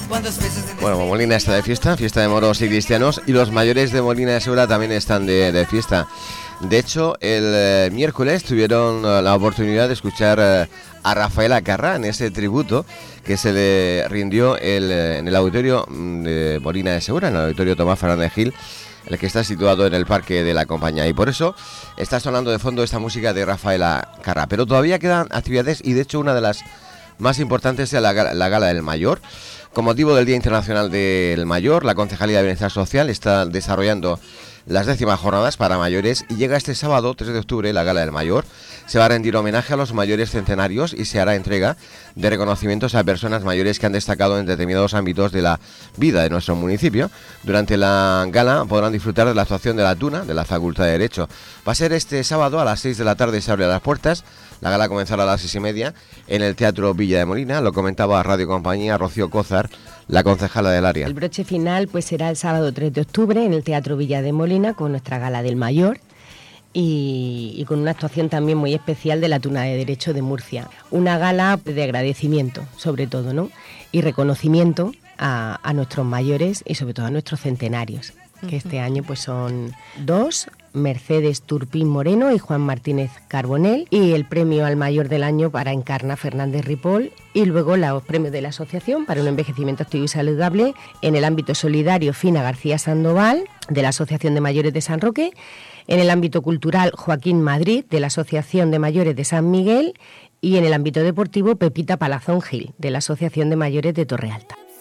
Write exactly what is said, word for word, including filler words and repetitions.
Bueno, Molina está de fiesta, fiesta de moros y cristianos, y los mayores de Molina de Segura también están de, de fiesta. De hecho, el eh, miércoles tuvieron eh, la oportunidad de escuchar eh, a Rafaela Carrà en ese tributo que se le rindió el, eh, en el auditorio de Molina de Segura, en el auditorio Tomás Fernández Gil, el que está situado en el Parque de la Compañía. Y por eso está sonando de fondo esta música de Rafaela Carrà. Pero todavía quedan actividades, y de hecho una de las más importantes es la, la Gala del Mayor. Con motivo del Día Internacional del Mayor, la Concejalía de Bienestar Social está desarrollando las décimas jornadas para mayores, y llega este sábado tres de octubre la Gala del Mayor. Se va a rendir homenaje a los mayores centenarios y se hará entrega de reconocimientos a personas mayores que han destacado en determinados ámbitos de la vida de nuestro municipio. Durante la gala podrán disfrutar de la actuación de la Tuna de la Facultad de Derecho. Va a ser este sábado a las seis de la tarde, se abren las puertas. La gala comenzará a las seis y media en el Teatro Villa de Molina. Lo comentaba a Radio Compañía Rocío Cózar, la concejala del área. El broche final pues será el sábado tres de octubre en el Teatro Villa de Molina con nuestra Gala del Mayor y, y con una actuación también muy especial de la Tuna de Derecho de Murcia. Una gala de agradecimiento, sobre todo, ¿no? Y reconocimiento a, a nuestros mayores y sobre todo a nuestros centenarios, que uh-huh. este año pues son dos, Mercedes Turpín Moreno y Juan Martínez Carbonell, y el premio al mayor del año para Encarna Fernández Ripoll, y luego los premios de la Asociación para un envejecimiento activo y saludable en el ámbito solidario Fina García Sandoval de la Asociación de Mayores de San Roque, en el ámbito cultural Joaquín Madrid de la Asociación de Mayores de San Miguel, y en el ámbito deportivo Pepita Palazón Gil de la Asociación de Mayores de Torre Alta.